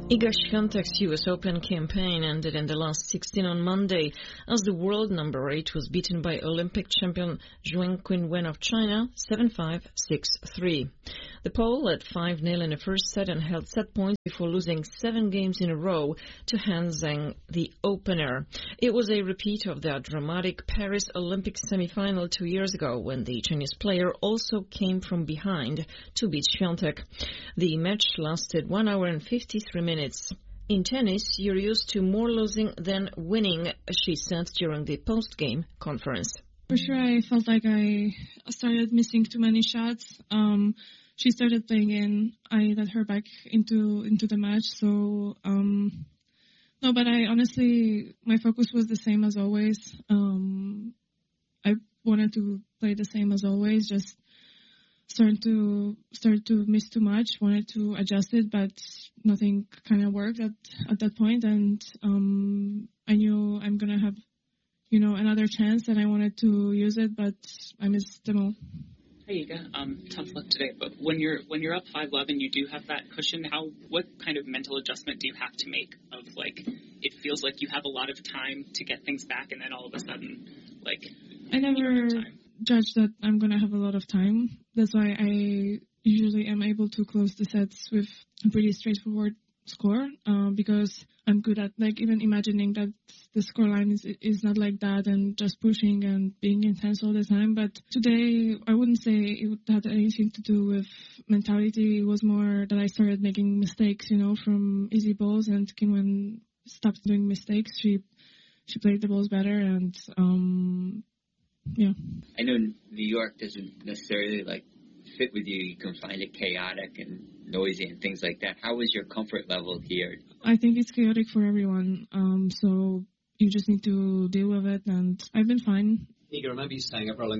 Iga Świątek's US Open campaign ended in the last 16 on Monday as the world number 8 was beaten by Olympic champion Zheng Qinwen of China 7-5, 6-3. The Pole led 5-0 in the first set and held set points before losing 7 games in a row to Han Zheng, the opener. It was a repeat of their dramatic Paris Olympic semi-final 2 years ago when the Chinese player also came from behind to beat Świątek. The match lasted 1 hour and 53 minutes. In tennis, you're used to more losing than winning, she said during the post-game conference. For sure, I felt like I started missing too many shots. She started playing in. I let her back into the match. So, no, but I honestly, my focus was the same as always. I wanted to play the same as always, just started to miss too much, wanted to adjust it, but nothing kind of worked at that point, and I knew I'm going to have, another chance, and I wanted to use it, but I missed them all. Hey, Iga, tough luck today, but when you're up 5-love and you do have that cushion, what kind of mental adjustment do you have to make of, it feels like you have a lot of time to get things back, and then all of a sudden, I never judge that I'm going to have a lot of time. That's why I usually am able to close the sets with a pretty straightforward score, because I'm good at even imagining that the scoreline is not like that and just pushing and being intense all the time. But today, I wouldn't say it had anything to do with mentality. It was more that I started making mistakes, from easy balls, and Qinwen stopped doing mistakes. She played the balls better, and yeah. I know New York doesn't necessarily fit with you. You can find it chaotic and noisy and things like that. How is your comfort level here? I think it's chaotic for everyone. So you just need to deal with it, and I've been fine. Iga, I remember you saying at Roland